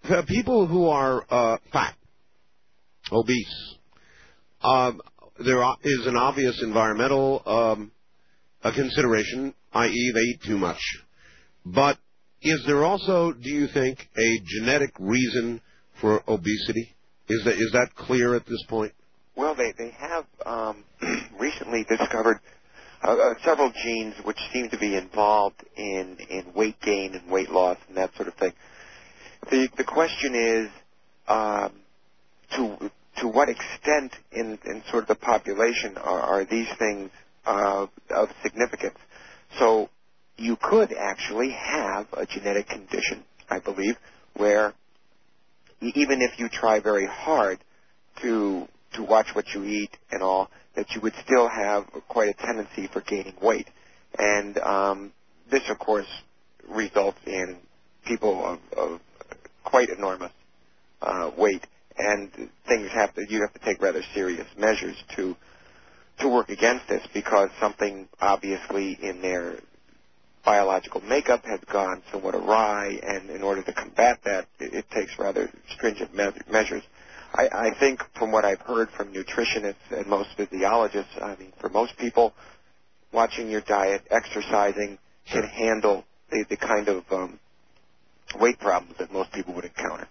people who are fat, obese, there is an obvious environmental a consideration, i.e. they eat too much. But is there also, do you think, a genetic reason for obesity? Is that clear at this point? Well, they have recently discovered several genes which seem to be involved in weight gain and weight loss and that sort of thing. The question is to what extent in sort of the population are these things of significance. So you could actually have a genetic condition, I believe, where even if you try very hard to watch what you eat and all, that you would still have quite a tendency for gaining weight. And this, of course, results in people of quite enormous weight, and you have to take rather serious measures to work against this, because something obviously in their biological makeup has gone somewhat awry, and in order to combat that, it takes rather stringent measures. I think from what I've heard from nutritionists and most physiologists, I mean, for most people, watching your diet, exercising, can handle the kind of weight problems that most people would encounter.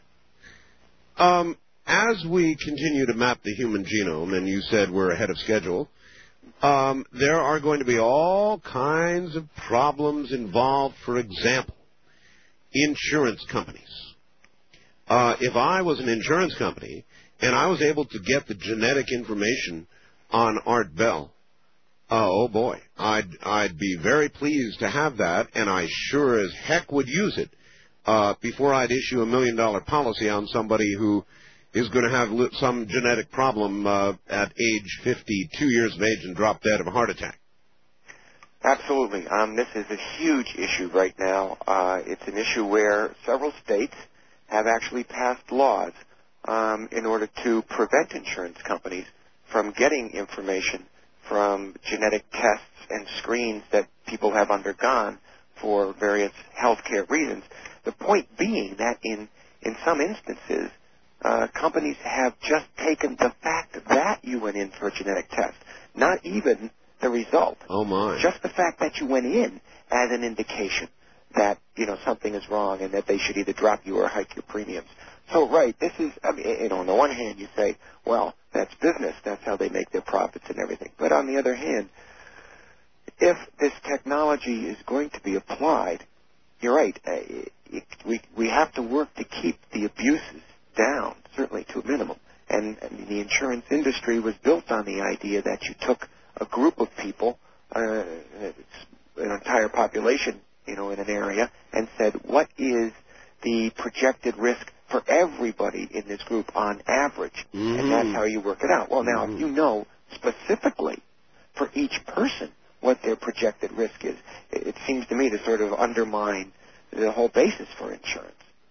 As we continue to map the human genome, and you said we're ahead of schedule, there are going to be all kinds of problems involved. For example, insurance companies. If I was an insurance company and I was able to get the genetic information on Art Bell, oh boy, I'd be very pleased to have that, and I sure as heck would use it before I'd issue $1 million policy on somebody who is going to have some genetic problem at age 52 years of age and drop dead of a heart attack. Absolutely. This is a huge issue right now. It's an issue where several states have actually passed laws in order to prevent insurance companies from getting information from genetic tests and screens that people have undergone for various healthcare reasons. The point being that in some instances, companies have just taken the fact that you went in for a genetic test, not even the result. Oh, my. Just the fact that you went in as an indication that, something is wrong and that they should either drop you or hike your premiums. So, right, this is, on the one hand you say, well, that's business. That's how they make their profits and everything. But on the other hand, if this technology is going to be applied, you're right, we have to work to keep the abuses down, certainly to a minimum. And the insurance industry was built on the idea that you took a group of people, an entire population, in an area, and said, what is the projected risk for everybody in this group on average? Mm-hmm. And that's how you work it out. Well, now, if you know specifically for each person what their projected risk is, it seems to me to sort of undermine the whole basis for insurance.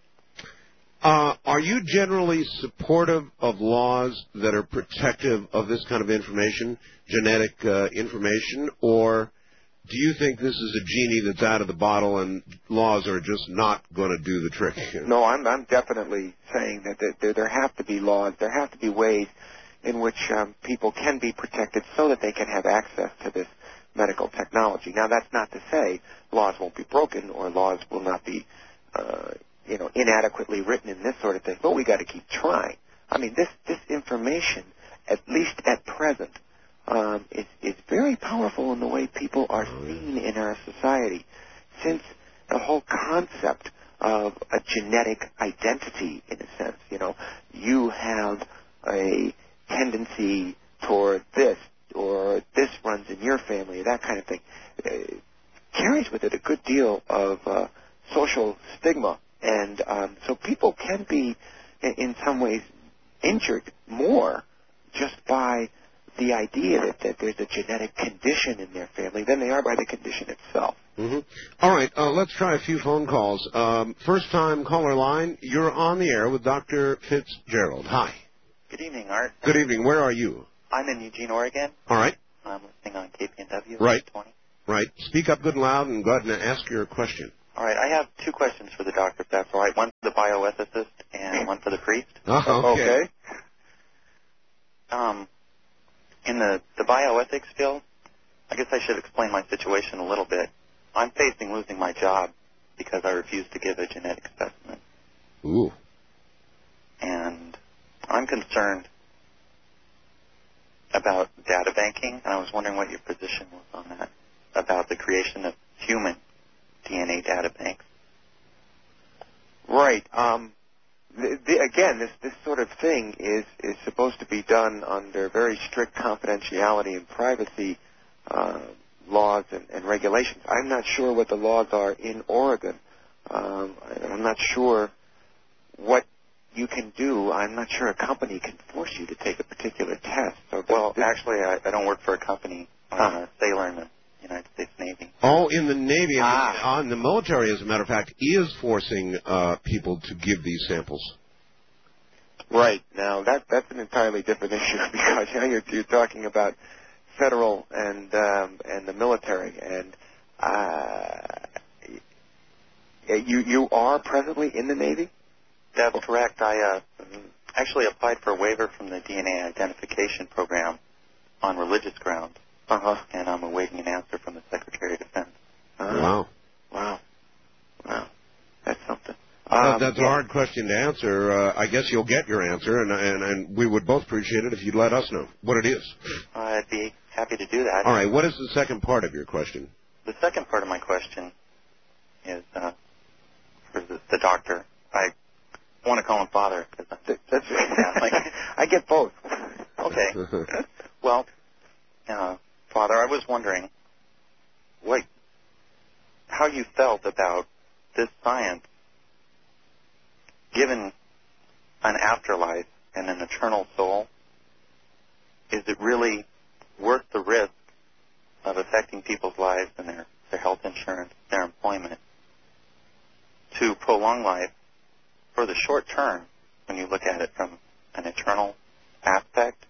Are you generally supportive of laws that are protective of this kind of information, genetic information, or do you think this is a genie that's out of the bottle and laws are just not going to do the trick? No, I'm definitely saying that there have to be laws, there have to be ways in which people can be protected so that they can have access to this medical technology. Now, that's not to say laws won't be broken or laws will not be inadequately written and this sort of thing, but we got to keep trying. I mean, this information, at least at present, is very powerful in the way people are seen in our society, since the whole concept of a genetic identity, in a sense, you have a tendency toward this, or this runs in your family, that kind of thing, carries with it a good deal of social stigma. And so people can be, in some ways, injured more just by the idea that there's a genetic condition in their family than they are by the condition itself. Mm-hmm. All right, let's try a few phone calls. First-time caller line, you're on the air with Dr. Fitzgerald. Hi. Good evening, Art. Good evening. Where are you? I'm in Eugene, Oregon. All right. I'm listening on KPNW. Right. 20. Right. Speak up good and loud and go ahead and ask your question. All right. I have two questions for the doctor, if that's all right. One for the bioethicist Oh, okay. In the bioethics field, I guess I should explain my situation a little bit. I'm facing losing my job because I refuse to give a genetic specimen. Ooh. And I'm concerned about data banking, and I was wondering what your position was on that, about the creation of human DNA data banks. Right. Again, this sort of thing is supposed to be done under very strict confidentiality and privacy laws and regulations. I'm not sure what the laws are in Oregon. I'm not sure what you can do. I'm not sure a company can force you to take a particular test. So actually, I don't work for a company. I'm a sailor in the United States Navy. Oh, in the Navy. And the military, as a matter of fact, is forcing people to give these samples. Right. Now, that's an entirely different issue because now you're talking about federal and the military. And you are presently in the Navy? That's correct. I actually applied for a waiver from the DNA identification program on religious grounds. And I'm awaiting an answer from the Secretary of Defense. Wow. That's something. That's a hard question to answer. I guess you'll get your answer, and we would both appreciate it if you'd let us know what it is. I'd be happy to do that. All right. What is the second part of your question? The second part of my question is for the doctor. I want to call him Father because that's I get both. Okay. Well, Father, I was wondering how you felt about this science, given an afterlife and an eternal soul. Is it really worth the risk of affecting people's lives and their health insurance, their employment, to prolong life for the short term when you look at it from an eternal aspect?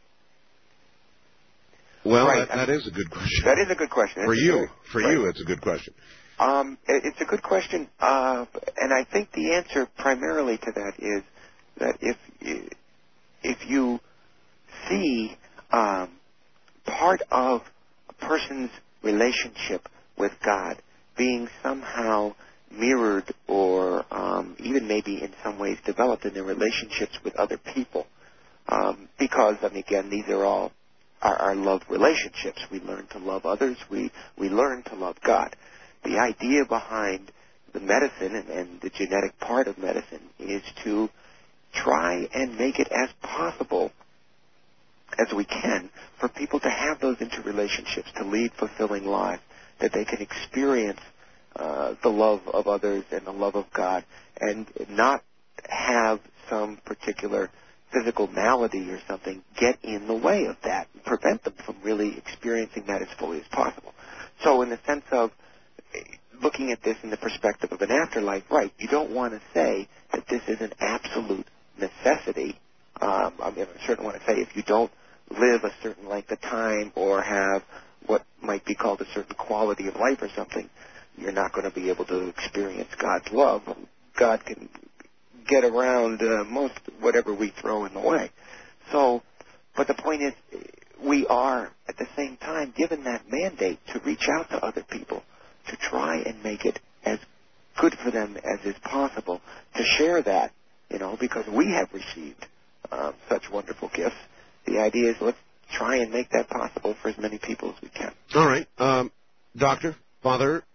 Well, right. That is a good question. That is a good question. For you, it's a good question. It's a good question, and I think the answer primarily to that is that if you see part of a person's relationship with God being somehow mirrored or even maybe in some ways developed in their relationships with other people, because, again, these are all our love relationships. We learn to love others. We learn to love God. The idea behind the medicine and the genetic part of medicine is to try and make it as possible as we can for people to have those interrelationships, to lead fulfilling lives, that they can experience the love of others and the love of God, and not have some particular physical malady or something get in the way of that and prevent them from really experiencing that as fully as possible. So in the sense of looking at this in the perspective of an afterlife, right, you don't want to say that this is an absolute necessity. I certainly want to say if you don't live a certain length of time or have what might be called a certain quality of life or something, you're not going to be able to experience God's love. God can get around most whatever we throw in the way. So, but the point is, we are at the same time given that mandate to reach out to other people, to try and make it as good for them as is possible, to share that, because we have received such wonderful gifts. The idea is let's try and make that possible for as many people as we can. All right. Doctor, Father,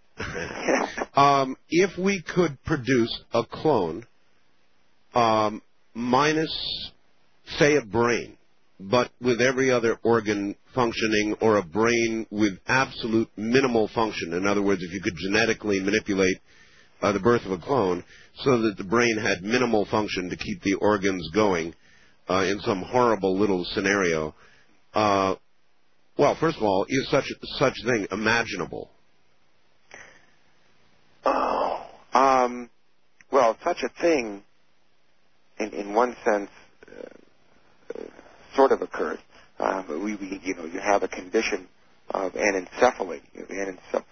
if we could produce a clone minus, say, a brain, but with every other organ functioning, or a brain with absolute minimal function. In other words, if you could genetically manipulate the birth of a clone so that the brain had minimal function to keep the organs going in some horrible little scenario. Well, first of all, is such thing imaginable? Well, such a thing, in one sense, sort of occurs. You have a condition of anencephaly,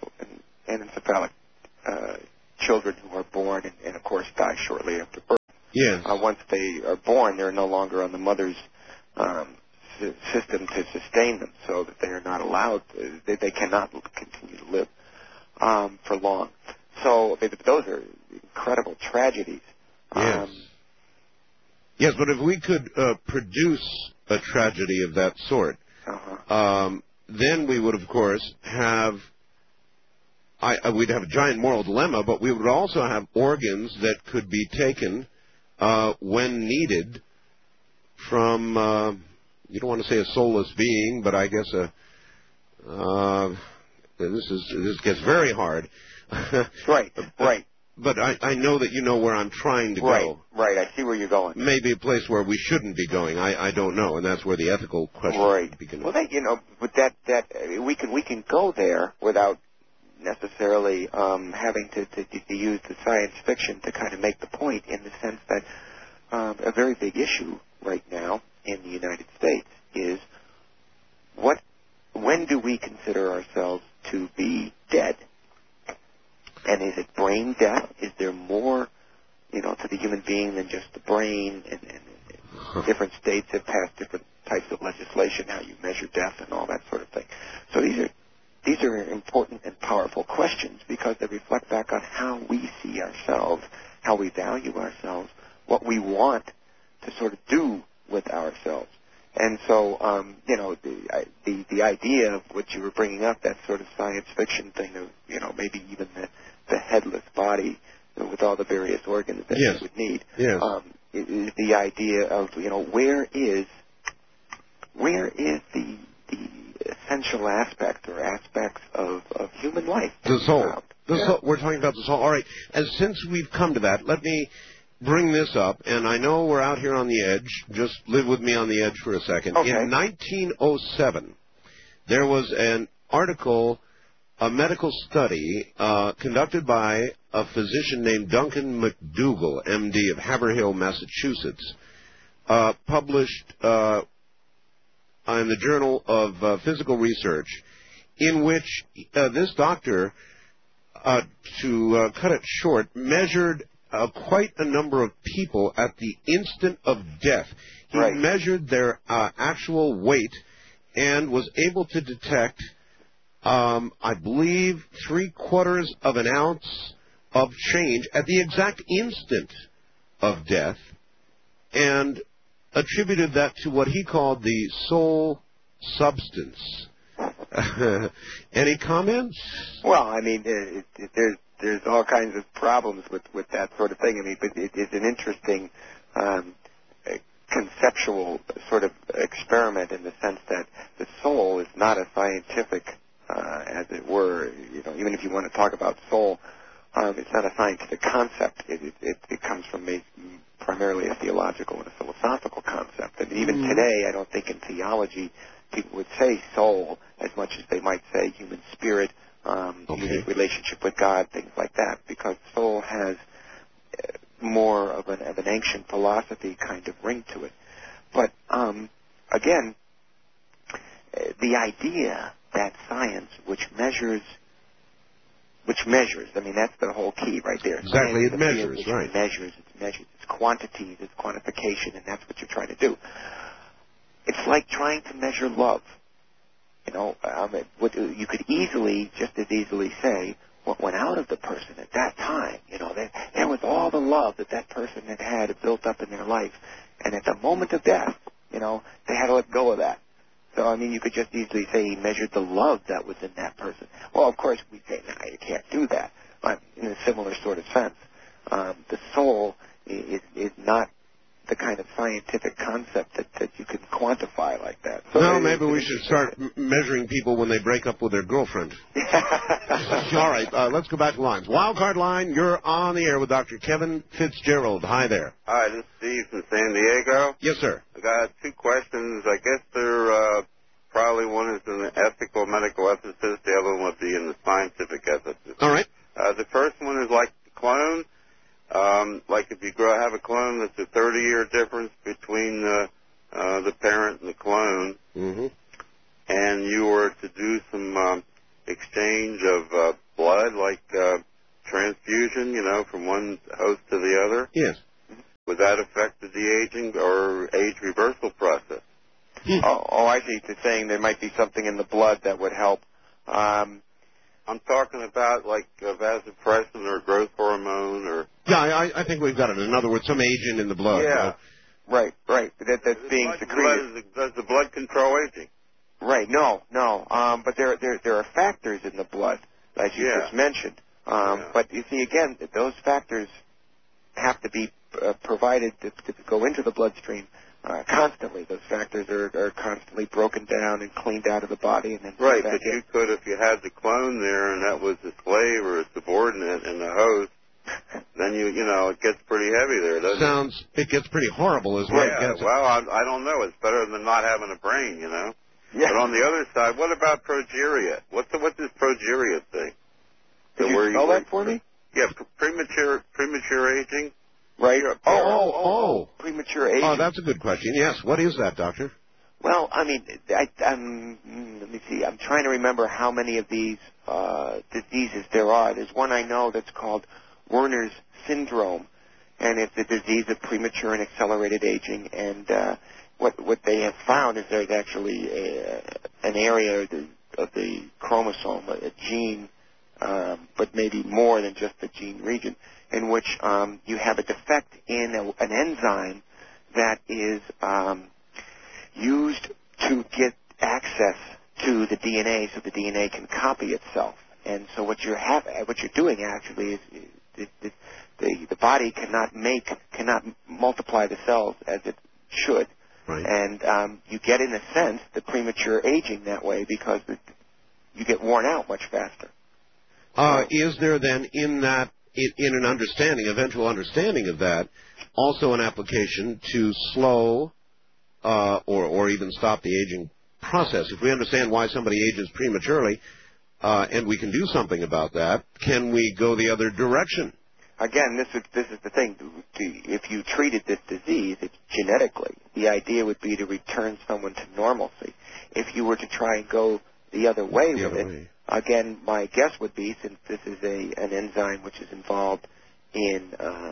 anencephalic children who are born and of course die shortly after birth. Yes. Once they are born, they're no longer on the mother's system to sustain them, so that they are not allowed, they cannot continue to live for long. So those are incredible tragedies. Yes. Yes, but if we could produce a tragedy of that sort, then we would, of course, have we'd have a giant moral dilemma, but we would also have organs that could be taken when needed from, you don't want to say a soulless being, but I guess this gets very hard. Right. But I know that you know where I'm trying to go. Right. I see where you're going. Maybe a place where we shouldn't be going. I don't know, and that's where the ethical question begins. Well, but that we can go there without necessarily having to use the science fiction to kind of make the point, in the sense that a very big issue right now in the United States is when do we consider ourselves to be dead? And is it brain death? Is there more, to the human being than just the brain? And different states have passed different types of legislation, how you measure death and all that sort of thing. So these are important and powerful questions, because they reflect back on how we see ourselves, how we value ourselves, what we want to sort of do with ourselves. And so, the idea of what you were bringing up, that sort of science fiction thing of, maybe even the headless body with all the various organs that you would need, is the idea of, where is the essential aspect or aspects of human life? The soul. Soul. We're talking about the soul. All right. And since we've come to that, let me bring this up, and I know we're out here on the edge. Just live with me on the edge for a second. Okay. In 1907, there was an article, a medical study conducted by a physician named Duncan McDougall, M.D. of Haverhill, Massachusetts, published in the Journal of Physical Research, in which this doctor, to cut it short, measured quite a number of people at the instant of death. He measured their actual weight and was able to detect, I believe, 3/4 of an ounce of change at the exact instant of death, and attributed that to what he called the soul substance. Any comments? Well, I mean, there's all kinds of problems with that sort of thing. I mean, but it's an interesting conceptual sort of experiment, in the sense that the soul is not a scientific, as it were, even if you want to talk about soul, it's not a scientific concept. It comes from primarily a theological and a philosophical concept. And even today, I don't think in theology people would say soul as much as they might say human spirit, relationship with God, things like that, because soul has more of an ancient philosophy kind of ring to it. But again, the idea that science, which measures, I mean, that's the whole key right there. Exactly, it measures, right. It measures, it's quantity, it's quantification, and that's what you're trying to do. It's like trying to measure love. You could just as easily say what went out of the person at that time. There was all the love that person had built up in their life, and at the moment of death, they had to let go of that. So, I mean, you could just easily say he measured the love that was in that person. Well, of course, we say, no, you can't do that. But in a similar sort of sense, the soul is not the kind of scientific concept that you can quantify like that. So no, maybe we should start measuring people when they break up with their girlfriend. All right, let's go back to lines. Wildcard line, you're on the air with Dr. Kevin Fitzgerald. Hi there. Hi, this is Steve from San Diego. Yes, sir. I got two questions. I guess they're probably one is in the ethical medical ethicist. The other one would be in the scientific ethicist. All right. The first one is like the clone. Like if you have a clone, that's a 30-year difference between the parent and the clone, and you were to do some exchange of blood, like transfusion, from one host to the other. Yes. would that affect the de-aging or age reversal process? I see. You're saying there might be something in the blood that would help. I'm talking about like vasopressin or growth hormone or... Yeah, I think we've got it. In other words, some agent in the blood. Yeah. Right. That's being secreted. Does the blood control aging? Right. No. But there are factors in the blood, as you just mentioned. But you see, again, those factors have to be provided to go into the bloodstream constantly. Those factors are constantly broken down and cleaned out of the body, and then right. But you could, if you had the clone there, and that was a slave or a subordinate in the host, then you know it gets pretty heavy there, doesn't it? It gets pretty horrible as well. Yeah. Well, I don't know. It's better than not having a brain, you know. Yeah. But on the other side, what about progeria? What's this progeria thing? Could you spell that for me? Yeah, premature aging. Right. Premature aging. Oh, that's a good question. Yes. What is that, Doctor? Well, I mean, let me see. I'm trying to remember how many of these diseases there are. There's one I know that's called Werner's syndrome, and it's a disease of premature and accelerated aging. And what they have found is there's actually an area of the chromosome, a gene, but maybe more than just the gene region, in which you have a defect in an enzyme that is used to get access to the DNA so the DNA can copy itself. And so what you're doing actually is the body cannot multiply the cells as it should. Right. And you get, in a sense, the premature aging that way because you get worn out much faster. Is there then in an eventual understanding of that, also an application to slow or even stop the aging process? If we understand why somebody ages prematurely, and we can do something about that, can we go the other direction? Again, this is the thing. If you treated this disease, it's genetically. The idea would be to return someone to normalcy. If you were to try and go the other way with it, again, my guess would be, since this is an enzyme which is involved in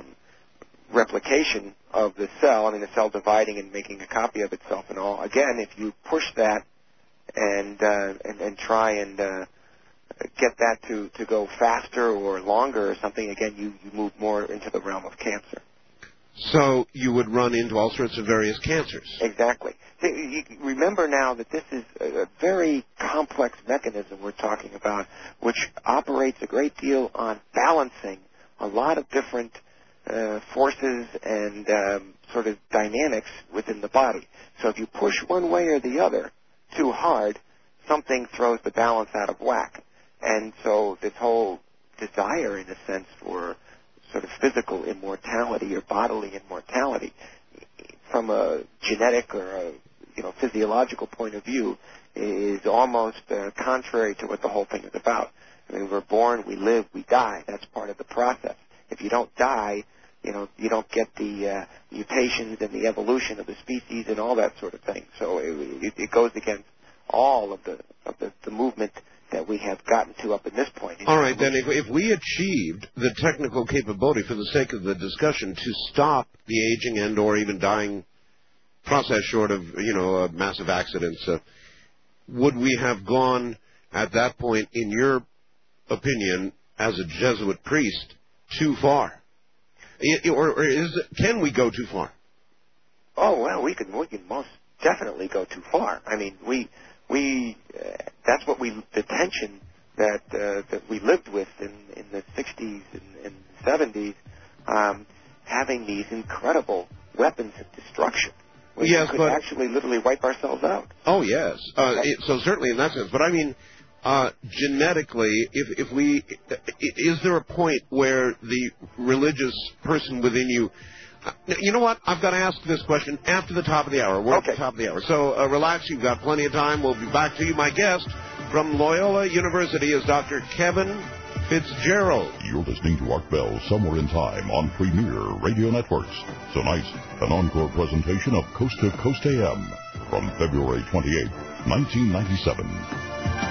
replication of the cell, I mean the cell dividing and making a copy of itself and all, again, if you push that and try and get that to go faster or longer or something, again, you move more into the realm of cancer. So you would run into all sorts of various cancers. Exactly. You remember now that this is a very complex mechanism we're talking about, which operates a great deal on balancing a lot of different forces and sort of dynamics within the body. So if you push one way or the other too hard, something throws the balance out of whack. And so this whole desire, in a sense, for sort of physical immortality or bodily immortality, from a genetic or a physiological point of view, is almost contrary to what the whole thing is about. I mean, we're born, we live, we die. That's part of the process. If you don't die, you don't get the mutations and the evolution of the species and all that sort of thing. So it goes against all of the movement that we have gotten to up in this point. All right, then if we achieved the technical capability, for the sake of the discussion, to stop the aging and or even dying process short of, massive accidents, would we have gone at that point, in your opinion, as a Jesuit priest, too far? Can we go too far? Oh, well, we can most definitely go too far. I mean, that's what the tension that we lived with in the 60s and 70s, having these incredible weapons of destruction. We could actually literally wipe ourselves out. Oh, yes. So certainly in that sense. But I mean, genetically, is there a point where the religious person within you... You know what? I've got to ask this question after the top of the hour. We're at the top of the hour. So relax. You've got plenty of time. We'll be back to you. My guest from Loyola University is Dr. Kevin Fitzgerald. You're listening to Art Bell Somewhere in Time on Premier Radio Networks. Tonight, an encore presentation of Coast to Coast AM from February 28, 1997.